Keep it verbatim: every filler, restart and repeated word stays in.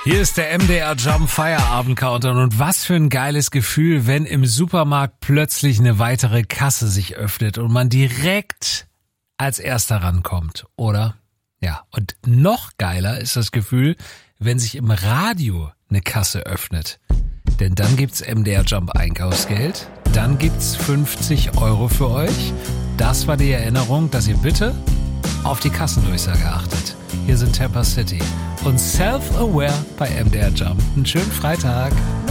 Hier ist der M D R Jump Feierabend Countdown und was für ein geiles Gefühl, wenn im Supermarkt plötzlich eine weitere Kasse sich öffnet und man direkt als erster rankommt, oder? Ja, und noch geiler ist das Gefühl, wenn sich im Radio eine Kasse öffnet. Denn dann gibt's M D R Jump Einkaufsgeld, dann gibt's fünfzig Euro für euch. Das war die Erinnerung, dass ihr bitte auf die Kassendurchsage achtet. Hier sind Tampa City und Self-Aware bei M D R Jump. Einen schönen Freitag.